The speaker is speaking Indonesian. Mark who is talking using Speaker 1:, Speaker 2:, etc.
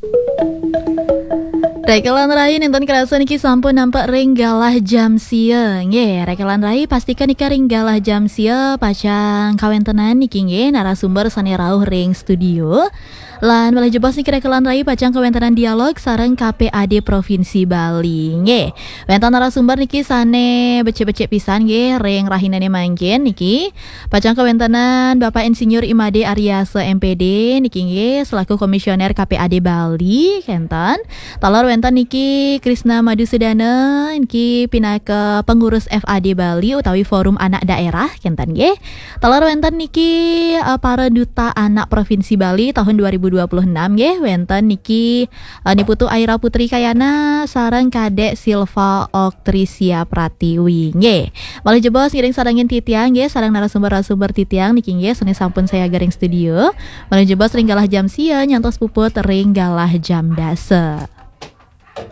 Speaker 1: Rekelan rai nonton kerasa niki sampun nampak ringgalah jam siang nggih. Rekelan rai pastikan nika ringgalah jam sia pacang kawentenan niki nggih narasumber sane rawuh ring studio. Lan boleh jebos niki rekelan rai pacang kawentenan dialog sareng KPAD Provinsi Bali nggih. Wenten narasumber niki sane becik-becik pisan nggih ring rahinane mangkin niki. Pacang kawentenan Bapak Insinyur Imade Aryase MPD niki nggih selaku Komisioner KPAD Bali kenten. Talor wenten niki Krisna Madusudana niki pinaka pengurus FAD Bali utawi Forum Anak Daerah kenten nggih. Talor wenten niki para duta anak Provinsi Bali tahun 2026 nggih. Wenten niki Niputu Aira Putri Kayana sareng Kadek Silva Oktrisia Pratiwi nggih. Malih jebos ngiring sarengin titiang nggih sareng narasumber-narasumber titiang niki nggih sune sampun saya garing studio. Malih jebos ringgalah jam sia nyantos puput ringgalah jam dase.